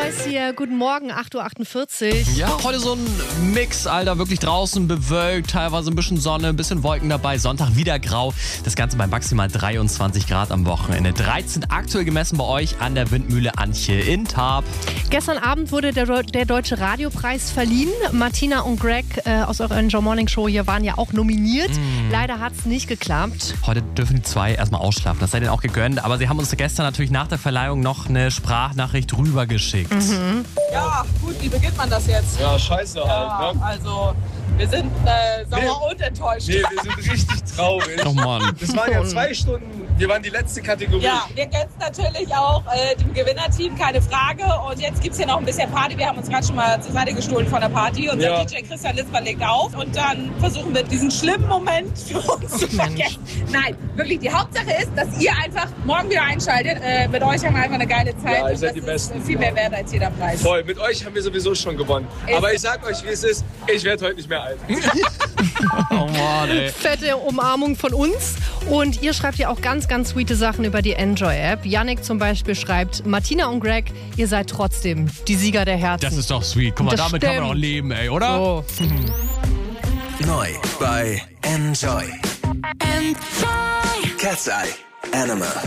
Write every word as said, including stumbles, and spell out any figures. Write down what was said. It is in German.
Noise hier, guten Morgen, acht Uhr achtundvierzig. Ja, heute so ein Mix, Alter, wirklich draußen bewölkt, teilweise ein bisschen Sonne, ein bisschen Wolken dabei, Sonntag wieder grau. Das Ganze bei maximal dreiundzwanzig Grad am Wochenende. dreizehn aktuell gemessen bei euch an der Windmühle Antje in Tarp. Gestern Abend wurde der, der Deutsche Radiopreis verliehen. Martina und Greg äh, aus eurer Enjoy Morning Show hier waren ja auch nominiert. Mm. Leider hat es nicht geklappt. Heute dürfen die zwei erstmal ausschlafen, das sei denen auch gegönnt. Aber sie haben uns gestern natürlich nach der Verleihung noch eine Sprachnachricht rübergeschickt. Mhm. Ja, gut, wie beginnt man das jetzt? Ja, scheiße ja, halt, ne? Also, wir sind äh, sauer nee, und enttäuscht. Nee, wir sind richtig traurig. Oh Mann. Das waren ja zwei Stunden, wir waren die letzte Kategorie. Ja, wir gönnen es natürlich auch äh, dem Gewinnerteam, keine Frage. Und jetzt gibt es hier noch ein bisschen Party. Wir haben uns gerade schon mal zur Seite gestohlen von der Party. Und ja. der D J Christian Litzmann legt auf. Und dann versuchen wir diesen schlimmen Moment für uns zu vergessen. Nein, wirklich, die Hauptsache ist, dass ihr einfach morgen wieder einschaltet. Äh, mit euch haben wir einfach eine geile Zeit. Ja, ihr seid und die das Besten. Ist viel mehr wert als jeder Preis. Voll, mit euch haben wir sowieso schon gewonnen. Ist Aber ich sag euch, wie es ist, ich werde heute nicht mehr alt. Oh Mann, ey. Fette Umarmung von uns. Und ihr schreibt ja auch ganz, ganz sweete Sachen über die Enjoy-App. Yannick zum Beispiel schreibt, Martina und Greg, ihr seid trotzdem die Sieger der Herzen. Das ist doch sweet. Guck mal, Das damit stimmt. kann man auch leben, ey, oder? So. Neu bei Enjoy. Enjoy. Cat's Eye Anima.